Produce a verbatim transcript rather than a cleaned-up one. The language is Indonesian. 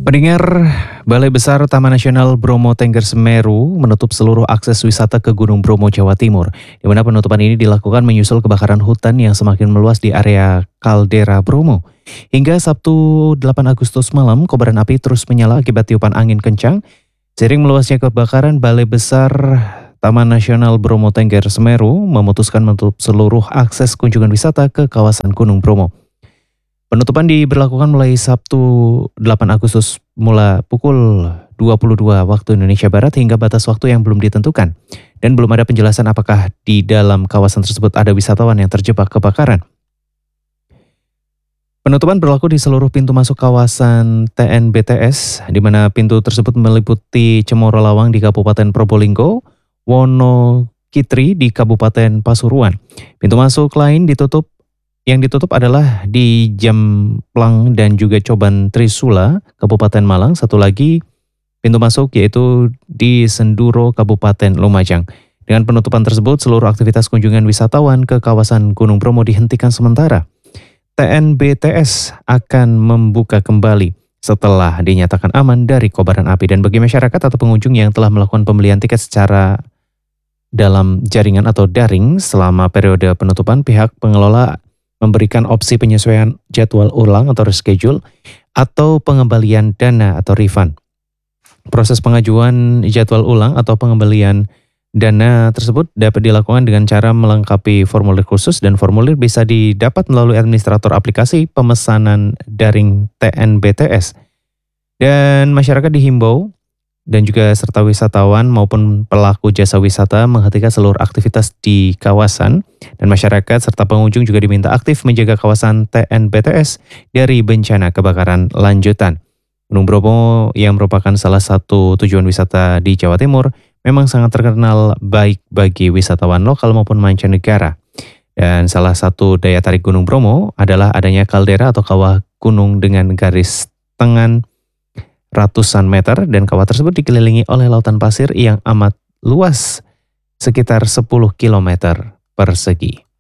Pendengar, Balai Besar Taman Nasional Bromo Tengger Semeru menutup seluruh akses wisata ke Gunung Bromo, Jawa Timur, di mana penutupan ini dilakukan menyusul kebakaran hutan yang semakin meluas di area kaldera Bromo. Hingga Sabtu delapan Agustus malam, kobaran api terus menyala akibat tiupan angin kencang. Seiring meluasnya kebakaran, Balai Besar Taman Nasional Bromo Tengger Semeru memutuskan menutup seluruh akses kunjungan wisata ke kawasan Gunung Bromo. Penutupan diberlakukan mulai Sabtu delapan Agustus mulai pukul dua puluh dua waktu Indonesia Barat hingga batas waktu yang belum ditentukan. Dan belum ada penjelasan apakah di dalam kawasan tersebut ada wisatawan yang terjebak kebakaran. Penutupan berlaku di seluruh pintu masuk kawasan T N B T S, di mana pintu tersebut meliputi Cemoro Lawang di Kabupaten Probolinggo, Wonokitri di Kabupaten Pasuruan. Pintu masuk lain ditutup Yang ditutup adalah di Jamplang dan juga Coban Trisula, Kabupaten Malang. Satu lagi pintu masuk yaitu di Senduro, Kabupaten Lumajang. Dengan penutupan tersebut, seluruh aktivitas kunjungan wisatawan ke kawasan Gunung Bromo dihentikan sementara. T N B T S akan membuka kembali setelah dinyatakan aman dari kobaran api. Dan bagi masyarakat atau pengunjung yang telah melakukan pembelian tiket secara dalam jaringan atau daring selama periode penutupan, pihak pengelola memberikan opsi penyesuaian jadwal ulang atau reschedule atau pengembalian dana atau refund. Proses pengajuan jadwal ulang atau pengembalian dana tersebut dapat dilakukan dengan cara melengkapi formulir khusus, dan formulir bisa didapat melalui administrator aplikasi pemesanan daring T N B T S. Dan masyarakat dihimbau dan juga serta wisatawan maupun pelaku jasa wisata menghentikan seluruh aktivitas di kawasan, dan masyarakat serta pengunjung juga diminta aktif menjaga kawasan T N B T S dari bencana kebakaran lanjutan. Gunung Bromo yang merupakan salah satu tujuan wisata di Jawa Timur memang sangat terkenal baik bagi wisatawan lokal maupun mancanegara. Dan salah satu daya tarik Gunung Bromo adalah adanya kaldera atau kawah gunung dengan garis tengan ratusan meter, dan kawah tersebut dikelilingi oleh lautan pasir yang amat luas, sekitar sepuluh kilometer persegi.